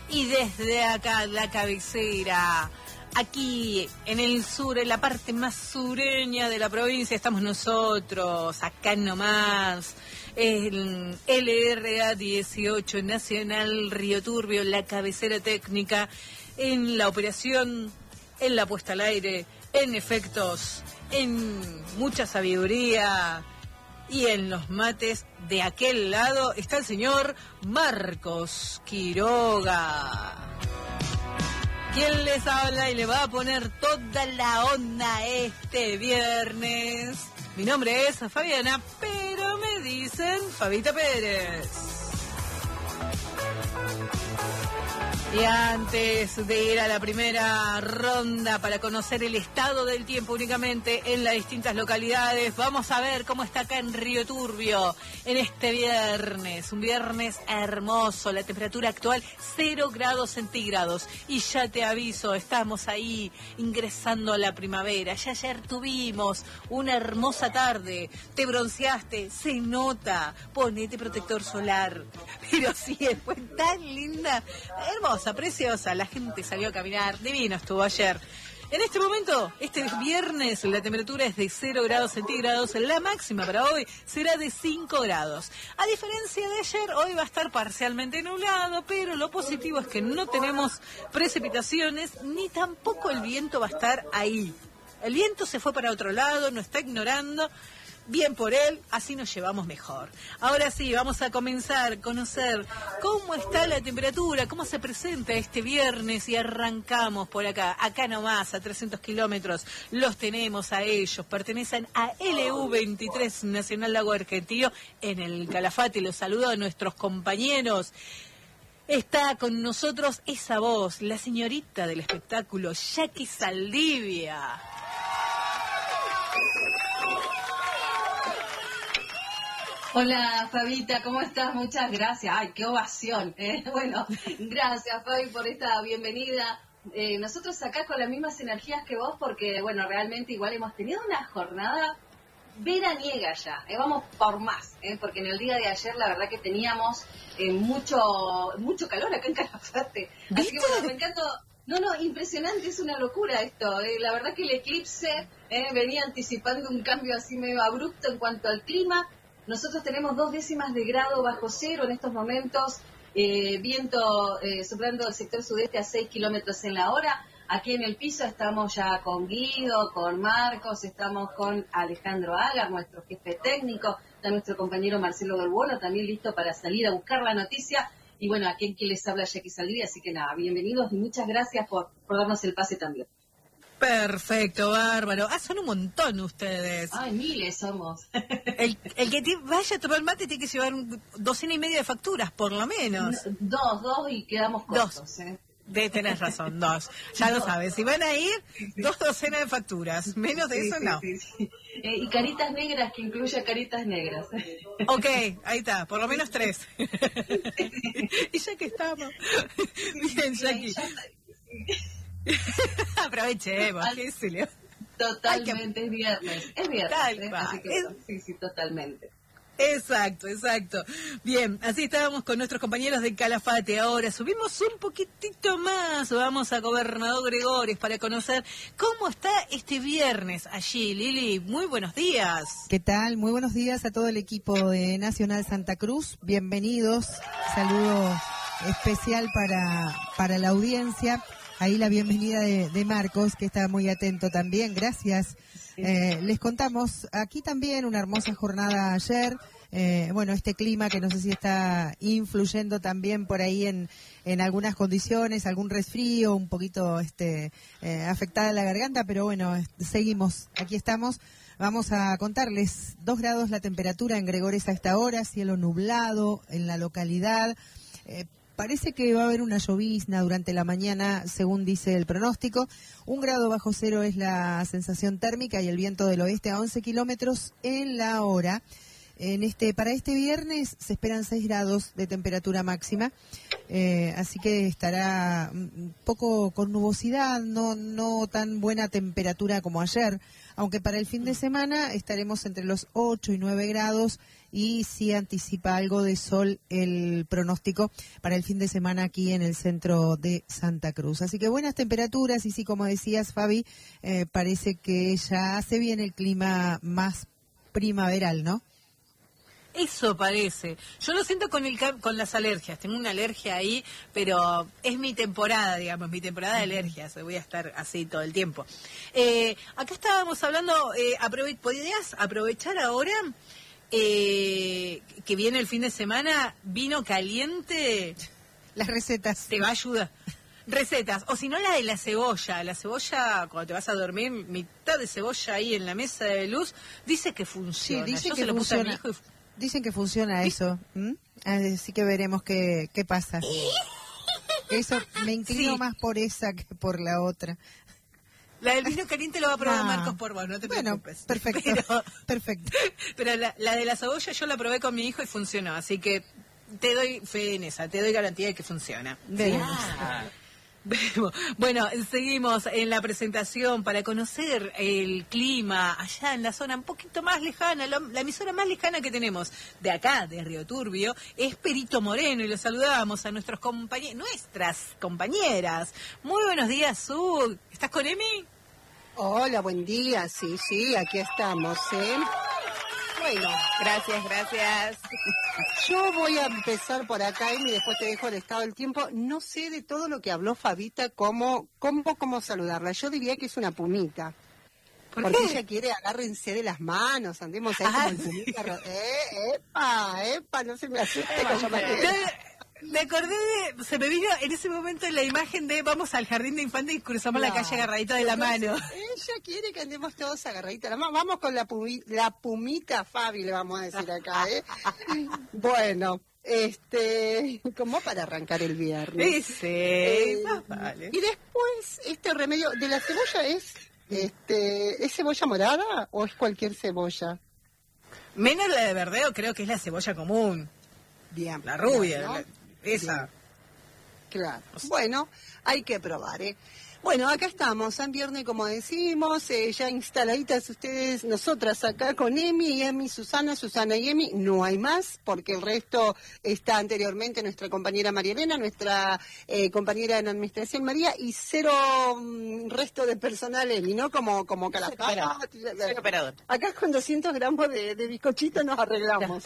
Y desde acá, la cabecera, aquí en el sur, en la parte más sureña de la provincia, estamos nosotros, acá nomás, el LRA 18 Nacional Río Turbio, la cabecera técnica, en la operación, en la puesta al aire, en efectos, en mucha sabiduría y en los mates. De aquel lado está el señor Marcos Quiroga, quien les habla y le va a poner toda la onda este viernes. Mi nombre es Fabiana, pero me dicen Fabita Pérez. Y antes de ir a la primera ronda para conocer el estado del tiempo únicamente en las distintas localidades, vamos a ver cómo está acá en Río Turbio en este viernes. Un viernes hermoso, la temperatura actual 0 grados centígrados. Y ya te aviso, estamos ahí ingresando a la primavera. Ya ayer tuvimos una hermosa tarde, te bronceaste, se nota, ponete protector solar. Pero sí, fue tan linda, hermosa, preciosa, la gente salió a caminar, divino estuvo ayer. En este momento, este viernes, la temperatura es de 0 grados centígrados, la máxima para hoy será de 5 grados. A diferencia de ayer, hoy va a estar parcialmente nublado, pero lo positivo es que no tenemos precipitaciones, ni tampoco el viento va a estar ahí. El viento se fue para otro lado, nos está ignorando. Bien por él, así nos llevamos mejor. Ahora sí, vamos a comenzar a conocer cómo está la temperatura, cómo se presenta este viernes y arrancamos por acá, nomás, a 300 kilómetros. Los tenemos a ellos, pertenecen a LU23 Nacional Lago Argentino en el Calafate. Los saludo a nuestros compañeros. Está con nosotros esa voz, la señorita del espectáculo, Jackie Saldivia. Hola Fabita, ¿cómo estás? Muchas gracias. Ay, qué ovación. Bueno, gracias Fabi por esta bienvenida. Nosotros acá con las mismas energías que vos porque, bueno, realmente igual hemos tenido una jornada veraniega ya. Vamos por más, porque en el día de ayer la verdad que teníamos mucho calor acá en Calafate. Así que bueno, me encantó. No, impresionante, es una locura esto. La verdad que el eclipse venía anticipando un cambio así medio abrupto en cuanto al clima. Nosotros tenemos 2 décimas de grado bajo cero en estos momentos, viento soplando el sector sudeste a 6 kilómetros en la hora. Aquí en el piso estamos ya con Guido, con Marcos, estamos con Alejandro Agar, nuestro jefe técnico, está nuestro compañero Marcelo Belbuono, también listo para salir a buscar la noticia. Y bueno, aquí en quien les habla Jackie Saldivia, así que nada, bienvenidos y muchas gracias por darnos el pase también. Perfecto, bárbaro. Son un montón ustedes. Ay, miles somos. El que vaya a tomar mate tiene que llevar 2,5 de facturas, por lo menos. Dos y quedamos cortos. Tenés razón, 2. Ya lo sabes. Si van a ir, 2 docenas de facturas. Menos de eso, no. Sí. Y caritas negras, que incluya caritas negras. Ok, ahí está. Por lo menos 3. Y ya que estamos. Bien, Jackie. Aprovechemos. Totalmente, es viernes. Es viernes. Así que, sí, totalmente. Exacto. Bien, así estábamos con nuestros compañeros de Calafate. Ahora subimos un poquitito más. Vamos a Gobernador Gregores para conocer cómo está este viernes allí. Lili, muy buenos días. ¿Qué tal? Muy buenos días a todo el equipo de Nacional Santa Cruz. Bienvenidos. Saludo especial para la audiencia. Ahí la bienvenida de Marcos, que está muy atento también. Gracias. Les contamos, aquí también una hermosa jornada ayer. Bueno, este clima que no sé si está influyendo también por ahí en algunas condiciones, algún resfrío, un poquito afectada la garganta, pero bueno, seguimos, aquí estamos. Vamos a contarles 2 grados la temperatura en Gregores a esta hora, cielo nublado en la localidad. Parece que va a haber una llovizna durante la mañana, según dice el pronóstico. 1 grado bajo cero es la sensación térmica y el viento del oeste a 11 kilómetros en la hora. Para este viernes se esperan 6 grados de temperatura máxima. así que estará un poco con nubosidad, no tan buena temperatura como ayer, aunque para el fin de semana estaremos entre los 8 y 9 grados y sí anticipa algo de sol el pronóstico para el fin de semana aquí en el centro de Santa Cruz. Así que buenas temperaturas y sí, como decías, Fabi, parece que ya se viene el clima más primaveral, ¿no? Eso parece. Yo lo siento con las alergias. Tengo una alergia ahí, pero es mi temporada, digamos, mi temporada de alergias. Voy a estar así todo el tiempo. Acá estábamos hablando, ¿podrías aprovechar ahora que viene el fin de semana? Vino caliente. Las recetas. Te va a ayudar. Recetas, o si no la de la cebolla. La cebolla, cuando te vas a dormir, mitad de cebolla ahí en la mesa de luz, dice que funciona. Sí, dice Yo que se lo puse a mi funciona. hijo y... Dicen que funciona eso, así que veremos qué pasa. Eso me inclino más por esa que por la otra. La del vino caliente lo va a probar Marcos por vos, no te preocupes. Perfecto, perfecto. Pero la de la cebolla yo la probé con mi hijo y funcionó, así que te doy fe en esa, te doy garantía de que funciona. Veremos. Bueno, seguimos en la presentación para conocer el clima allá en la zona un poquito más lejana, la emisora más lejana que tenemos de acá, de Río Turbio, es Perito Moreno y los saludamos a nuestras compañeras. Muy buenos días, Su. ¿Estás con Emi? Hola, buen día. Sí, aquí estamos, ¿eh? Bueno, Gracias. yo voy a empezar por acá, y después te dejo el estado del tiempo. No sé de todo lo que habló Fabita, cómo saludarla. Yo diría que es una pumita. Porque ella quiere agárrense de las manos, andemos ahí como el pumita. Epa, no se me asuste. Me acordé se me vino en ese momento la imagen de vamos al jardín de infantes y cruzamos la calle agarradita de la mano. Ella quiere que andemos todos agarraditos de la mano. Vamos con la pumita Fabi, le vamos a decir acá, ¿eh? Bueno, como para arrancar el viernes. Sí, vale. Y después, este remedio de la cebolla ¿es cebolla morada o es cualquier cebolla? Menos la de verdeo, creo que es la cebolla común. Bien. La rubia, ¿no? esa. Bien. Claro. Bueno, hay que probar, ¿eh? Bueno, acá estamos, en viernes, como decimos, ya instaladitas ustedes, nosotras acá con Emi, Susana y Emi, no hay más, porque el resto está anteriormente nuestra compañera María Elena, nuestra compañera en administración María, y cero resto de personal Emi, ¿no? Como Calafate. Acá con 200 gramos de bizcochito nos arreglamos.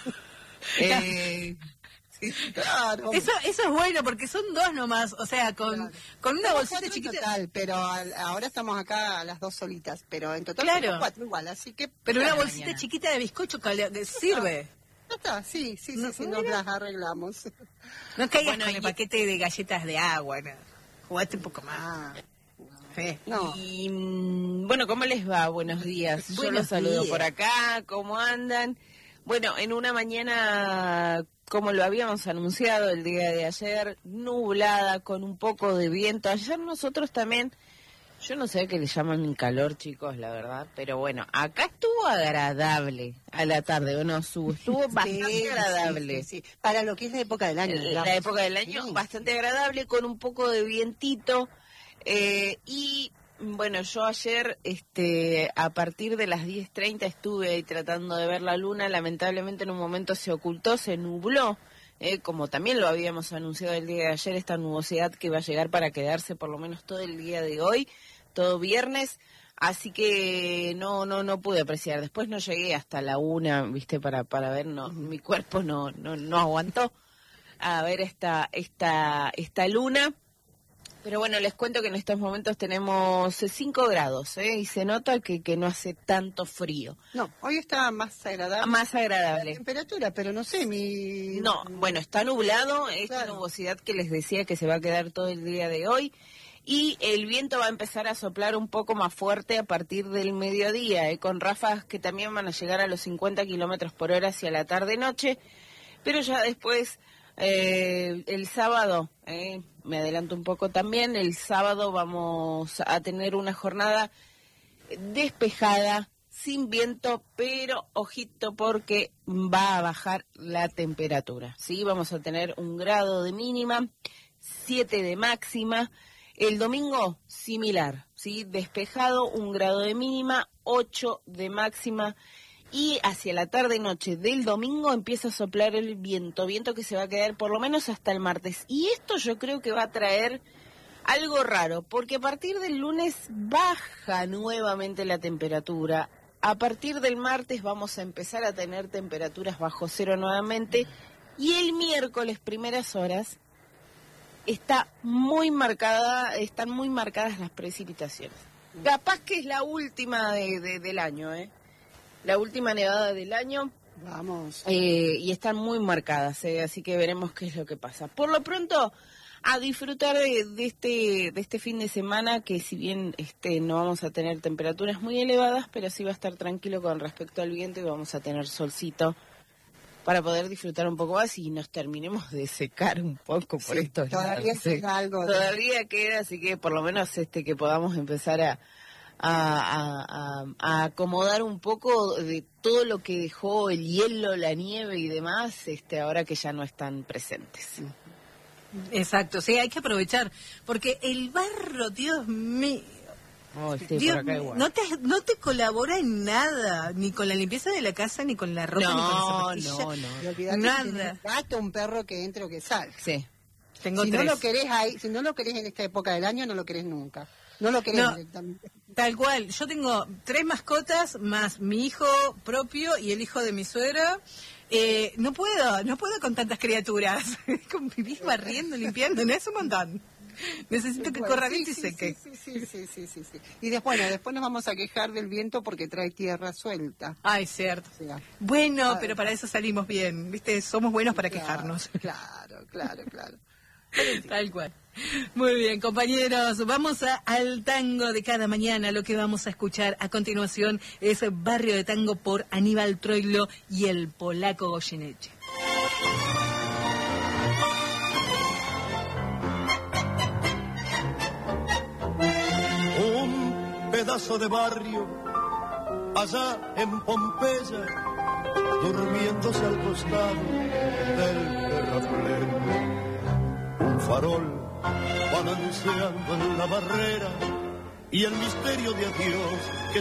Claro. Eso es bueno porque son dos nomás, o sea, con una bolsita chiquita. Total, pero ahora estamos acá a las dos solitas, pero en total Claro. somos 4 igual, así que... Pero una bolsita chiquita de bizcocho sirve. Ya está, sí, nos las arreglamos. No caigas con el paquete de galletas de agua, no. Jugate un poco más. No. Y bueno, ¿cómo les va? Buenos días. Yo los saludo por acá, ¿cómo andan? Bueno, en una mañana, como lo habíamos anunciado el día de ayer, nublada, con un poco de viento. Ayer nosotros también, yo no sé qué le llaman calor, chicos, la verdad, pero bueno, acá estuvo agradable a la tarde, ¿o no? Estuvo bastante agradable. Sí. Para lo que es la época del año. La época del año, bastante agradable, con un poco de vientito, y... Bueno, yo ayer, a partir de las 10:30 estuve ahí tratando de ver la luna. Lamentablemente en un momento se ocultó, se nubló, como también lo habíamos anunciado el día de ayer, esta nubosidad que va a llegar para quedarse por lo menos todo el día de hoy, todo viernes. Así que no pude apreciar. Después no llegué hasta la 1, viste, para ver, no, mi cuerpo no aguantó a ver esta luna. Pero bueno, les cuento que en estos momentos tenemos 5 grados, y se nota que no hace tanto frío. No, hoy está más agradable. Más agradable. La temperatura, pero no sé, No, bueno, está nublado, esta nubosidad que les decía que se va a quedar todo el día de hoy. Y el viento va a empezar a soplar un poco más fuerte a partir del mediodía, con ráfagas que también van a llegar a los 50 kilómetros por hora hacia la tarde-noche. Pero ya después... el sábado, me adelanto un poco también, el sábado vamos a tener una jornada despejada, sin viento, pero ojito porque va a bajar la temperatura, ¿sí? Vamos a tener 1 grado de mínima, 7 de máxima. El domingo, similar, ¿sí? Despejado, 1 grado de mínima, 8 de máxima. Y hacia la tarde-noche del domingo empieza a soplar el viento que se va a quedar por lo menos hasta el martes. Y esto yo creo que va a traer algo raro, porque a partir del lunes baja nuevamente la temperatura. A partir del martes vamos a empezar a tener temperaturas bajo cero nuevamente. Y el miércoles, primeras horas, están muy marcadas las precipitaciones. Capaz que es la última del año, ¿eh? La última nevada del año. Vamos. Y están muy marcadas, así que veremos qué es lo que pasa. Por lo pronto, a disfrutar de este fin de semana, que si bien no vamos a tener temperaturas muy elevadas, pero sí va a estar tranquilo con respecto al viento y vamos a tener solcito para poder disfrutar un poco más y nos terminemos de secar un poco por estos todavía lados. queda algo. Todavía queda, así que por lo menos que podamos empezar a acomodar un poco de todo lo que dejó el hielo, la nieve y demás, ahora que ya no están presentes. Exacto, sí, hay que aprovechar, porque el barro, Dios mío, Dios, por acá igual. no te colabora en nada, ni con la limpieza de la casa, ni con la ropa, ni con la zapatilla. Y olvidate nada. que tenés un gato, un perro que entre o que salga. Sí. Tengo Si 3. no lo querés ahí, si no lo querés en esta época del año, no lo querés nunca. No lo querés directamente. Tal cual, yo tengo 3 mascotas, más mi hijo propio y el hijo de mi suegra. No puedo con tantas criaturas. Vivís barriendo, limpiando, no es un montón. Necesito que corra bien y seque. Sí. Y después nos vamos a quejar del viento porque trae tierra suelta. Ay, cierto. O sea, Bueno, pero para eso salimos bien, ¿viste? Somos buenos para quejarnos. Claro. Tal cual. Muy bien, compañeros, vamos al tango de cada mañana. Lo que vamos a escuchar a continuación es Barrio de Tango por Aníbal Troilo y el polaco Goyeneche. Un pedazo de barrio allá en Pompeya, durmiéndose al costado del terraplén. Un farol balanceando en la barrera y el misterio de adiós que